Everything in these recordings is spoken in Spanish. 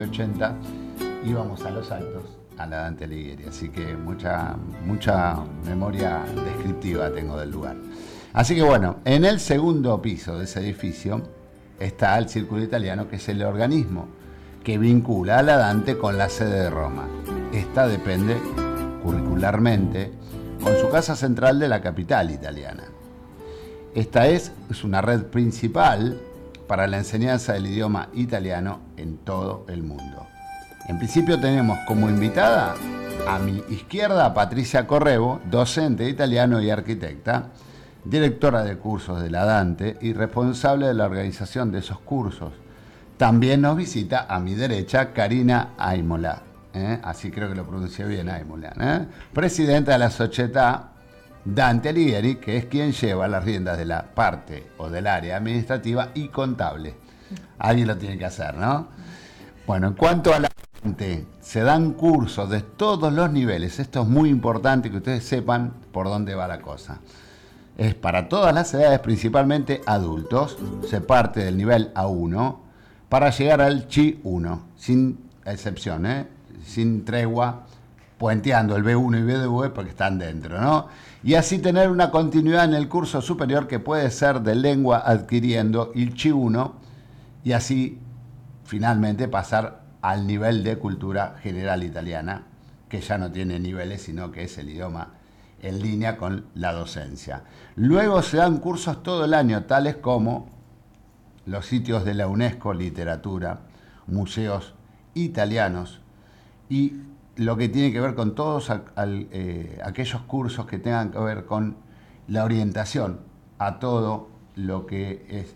80 íbamos a los Altos, a la Dante Alighieri, así que mucha memoria descriptiva tengo del lugar. Así que bueno, en el segundo piso de ese edificio está el Círculo Italiano, que es el organismo que vincula a la Dante con la sede de Roma. Esta depende curricularmente con su casa central de la capital italiana. Esta es una red principal para la enseñanza del idioma italiano en todo el mundo. En principio tenemos como invitada a mi izquierda a Patricia Correbo, docente de italiano y arquitecta, directora de cursos de la Dante y responsable de la organización de esos cursos. También nos visita a mi derecha Karina Aimola, así creo que lo pronuncié bien, Aimola, presidenta de la Società Dante Alighieri, que es quien lleva las riendas de la parte o del área administrativa y contable. Alguien lo tiene que hacer, ¿no? Bueno, en cuanto a la Dante, se dan cursos de todos los niveles. Esto es muy importante que ustedes sepan por dónde va la cosa. Es para todas las edades, principalmente adultos. Se parte del nivel A1 para llegar al C1, sin excepción, sin tregua, puenteando el B1 y B2 porque están dentro, ¿no? Y así tener una continuidad en el curso superior que puede ser de lengua adquiriendo el C1 y así finalmente pasar al nivel de cultura general italiana, que ya no tiene niveles, sino que es el idioma en línea con la docencia. Luego se dan cursos todo el año, tales como los sitios de la UNESCO, literatura, museos italianos y lo que tiene que ver con todos aquellos cursos que tengan que ver con la orientación a todo lo que es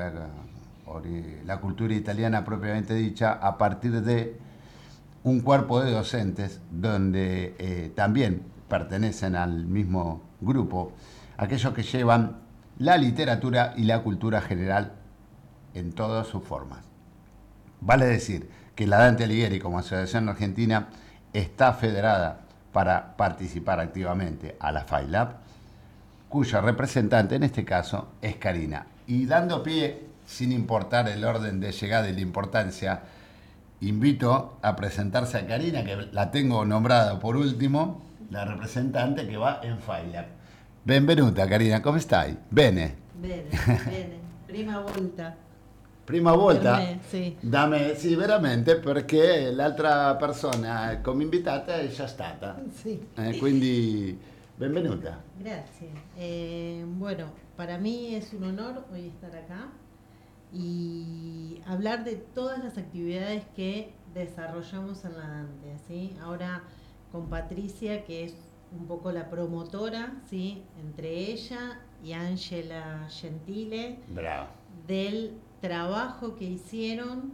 la cultura italiana propiamente dicha, a partir de un cuerpo de docentes donde también pertenecen al mismo grupo, aquellos que llevan la literatura y la cultura general en todas sus formas. Vale decir que la Dante Alighieri como asociación argentina está federada para participar activamente a la FILAB, cuya representante en este caso es Karina. Y dando pie, sin importar el orden de llegada y la importancia, invito a presentarse a Karina, que la tengo nombrada por último, la representante que va en FILAB. Benvenuta Karina, come stai? Bene. Bene, bene. Prima volta. Prima volta? Per me, sì. Da me, sì, veramente, perché l'altra persona come invitata è già stata. Sí. Quindi, benvenuta. Gracias. Bueno, para mí es un honor hoy estar acá y hablar de todas las actividades que desarrollamos en la Dante, ¿sí? Ahora con Patricia, que es un poco la promotora, ¿sí? Entre ella y Ángela Gentile, Bravo. del trabajo que hicieron,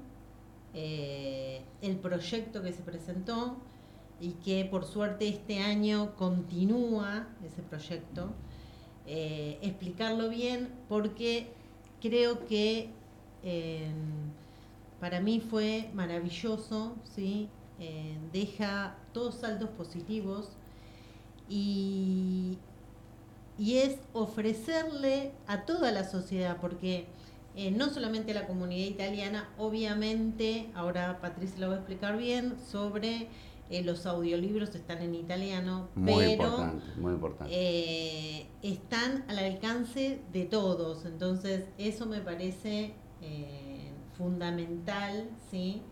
el proyecto que se presentó y que por suerte este año continúa ese proyecto. Explicarlo bien porque creo que para mí fue maravilloso, ¿sí? Deja todos saldos positivos y, y es ofrecerle a toda la sociedad, porque no solamente a la comunidad italiana, obviamente, ahora Patricia lo va a explicar bien, sobre los audiolibros están en italiano, Muy pero importante, muy importante. Están al alcance de todos, entonces eso me parece fundamental, ¿sí?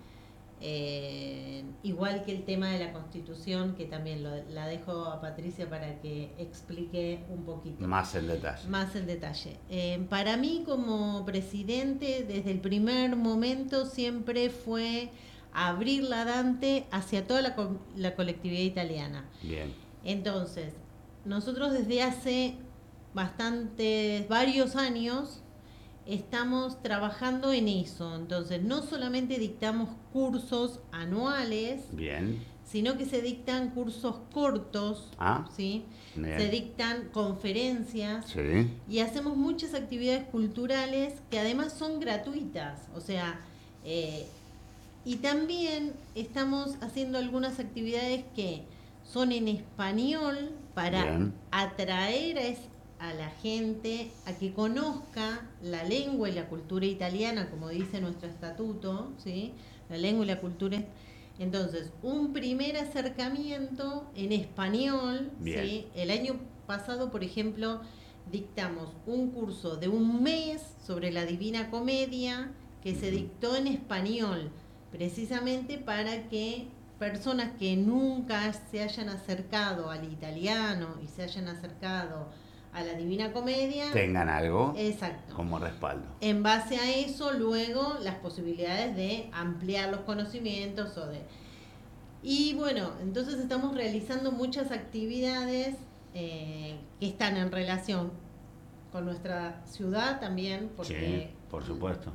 Igual que el tema de la Constitución, que también la dejo a Patricia para que explique un poquito. Más el detalle. Más el detalle. Para mí como presidente, desde el primer momento siempre fue abrir la Dante hacia toda la colectividad italiana. Bien. Entonces, nosotros desde hace varios años, estamos trabajando en eso. Entonces, no solamente dictamos cursos anuales, Bien. sino que se dictan cursos cortos, ¿sí? Se dictan conferencias, sí, y hacemos muchas actividades culturales que además son gratuitas. O sea, y también estamos haciendo algunas actividades que son en español para bien, atraer a la gente a que conozca la lengua y la cultura italiana, como dice nuestro estatuto, ¿sí? la lengua y la cultura. Entonces, un primer acercamiento en español, ¿sí? El año pasado, por ejemplo, dictamos un curso de un mes sobre la Divina Comedia que se dictó en español, precisamente para que personas que nunca se hayan acercado al italiano y se hayan acercado a la Divina Comedia tengan algo. Exacto. Como respaldo. En base a eso, luego las posibilidades de ampliar los conocimientos y bueno, entonces estamos realizando muchas actividades que están en relación con nuestra ciudad también, porque sí, por supuesto.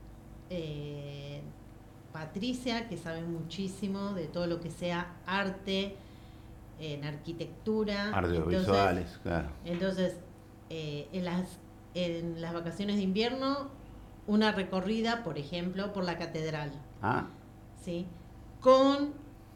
Patricia, que sabe muchísimo de todo lo que sea arte, en arquitectura, audiovisuales, claro. Entonces, en las vacaciones de invierno, una recorrida, por ejemplo, por la catedral. ¿Sí? Con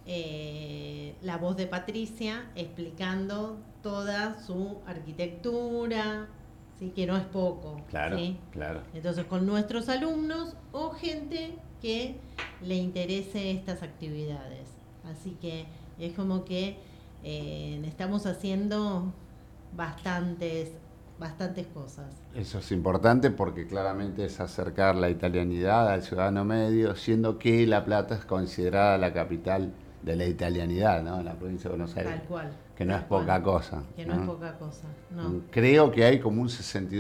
la voz de Patricia explicando toda su arquitectura, ¿sí? Que no es poco. Claro, ¿sí? claro. Entonces, con nuestros alumnos o gente que le interese estas actividades. Así que es como que estamos haciendo bastantes cosas. Eso es importante porque claramente es acercar la italianidad al ciudadano medio, siendo que La Plata es considerada la capital de la italianidad, ¿no? En la provincia de Buenos Aires. Tal cual. Que no es poca cosa. Que no es poca cosa, no. Creo que hay como un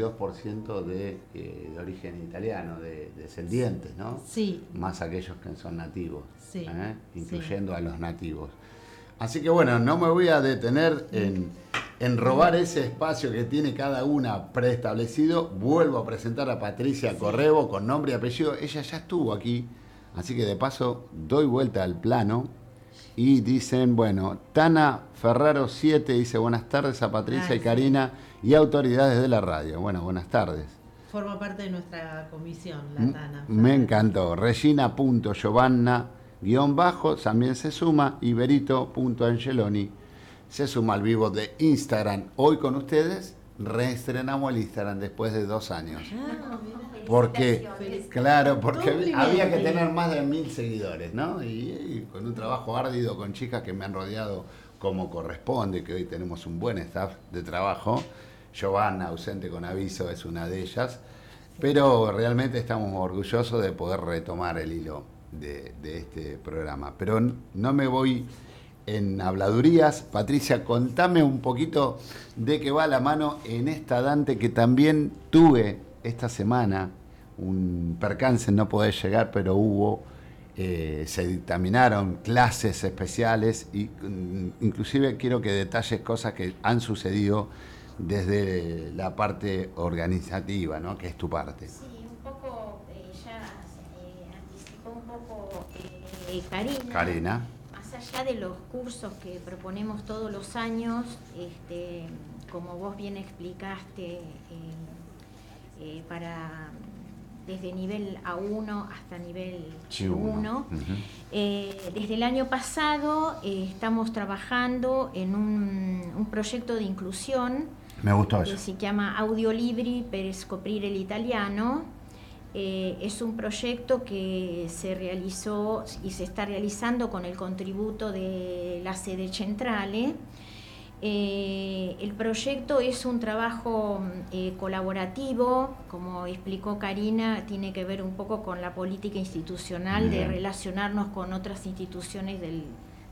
62% de origen italiano, de descendientes, ¿no? Sí. Más aquellos que son nativos, sí. Incluyendo a los nativos. Así que bueno, no me voy a detener en robar ese espacio que tiene cada una preestablecido. Vuelvo a presentar a Patricia Correbo con nombre y apellido. Ella ya estuvo aquí, así que de paso doy vuelta al plano. Y dicen, bueno, Tana Ferraro 7 dice buenas tardes a Patricia y Karina y autoridades de la radio. Bueno, buenas tardes. Forma parte de nuestra comisión, la Tana. Me encantó. Regina.Giovanna _ también se suma y Berito.Angeloni se suma al vivo de Instagram. Hoy con ustedes reestrenamos el Instagram después de 2 años. Porque había que tener más de 1000 seguidores, ¿no? Y con un trabajo arduo con chicas que me han rodeado como corresponde, que hoy tenemos un buen staff de trabajo. Giovanna, ausente con aviso, es una de ellas. Pero realmente estamos orgullosos de poder retomar el hilo de este programa. Pero no me voy en habladurías. Patricia, contame un poquito de qué va la mano en esta Dante que también tuve esta semana. Un percance, no poder llegar, pero hubo, se dictaminaron clases especiales y inclusive quiero que detalles cosas que han sucedido desde la parte organizativa, ¿no? Que es tu parte. Sí, un poco, ya anticipó un poco Karina. Más allá de los cursos que proponemos todos los años, como vos bien explicaste, desde nivel A1 hasta nivel C1. Desde el año pasado estamos trabajando en un proyecto de inclusión. Me gustó eso. Que se llama Audiolibri per scoprire l'italiano. Es un proyecto que se realizó y se está realizando con el contributo de la sede centrale. El proyecto es un trabajo colaborativo, como explicó Karina, tiene que ver un poco con la política institucional de relacionarnos con otras instituciones